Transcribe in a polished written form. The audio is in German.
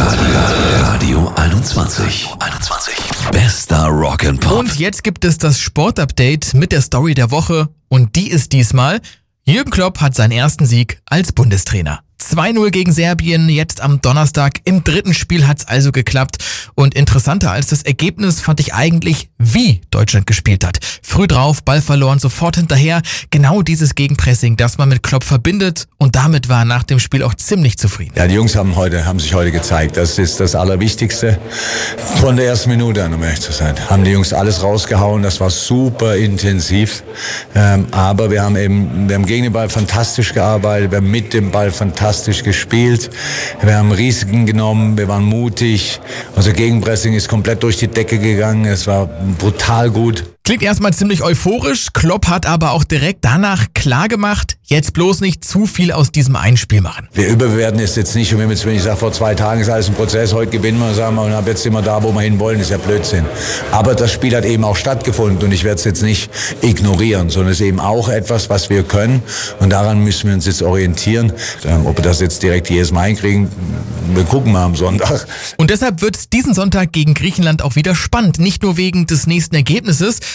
Radio 21. Bester Rock'n'Pop. Und jetzt gibt es das Sportupdate mit der Story der Woche. Und die ist diesmal: Jürgen Klopp hat seinen ersten Sieg als Bundestrainer. 2-0 gegen Serbien, jetzt am Donnerstag. Im dritten Spiel hat's also geklappt. Und interessanter als das Ergebnis fand ich eigentlich, wie Deutschland gespielt hat. Früh drauf, Ball verloren, sofort hinterher. Genau dieses Gegenpressing, das man mit Klopp verbindet. Und damit war er nach dem Spiel auch ziemlich zufrieden. Ja, die Jungs haben sich heute gezeigt. Das ist das Allerwichtigste. Von der ersten Minute an, um ehrlich zu sein, haben die Jungs alles rausgehauen. Das war super intensiv. Aber wir haben gegen den Ball fantastisch gearbeitet. Wir haben mit dem Ball fantastisch gespielt. Wir haben Risiken genommen. Wir waren mutig. Unser Gegenpressing ist komplett durch die Decke gegangen. Es war brutal gut. Klingt erstmal ziemlich euphorisch. Klopp hat aber auch direkt danach klar gemacht, jetzt bloß nicht zu viel aus diesem einen Spiel machen. Wir überbewerten es jetzt nicht. Und wenn ich sage, vor 2 Tagen ist alles ein Prozess, heute gewinnen wir, sagen wir, und ab jetzt sind wir da, wo wir hinwollen, ist ja Blödsinn. Aber das Spiel hat eben auch stattgefunden und ich werde es jetzt nicht ignorieren, sondern es ist eben auch etwas, was wir können und daran müssen wir uns jetzt orientieren. Ob wir das jetzt direkt jedes Mal hinkriegen, wir gucken mal am Sonntag. Und deshalb wird es diesen Sonntag gegen Griechenland auch wieder spannend. Nicht nur wegen des nächsten Ergebnisses,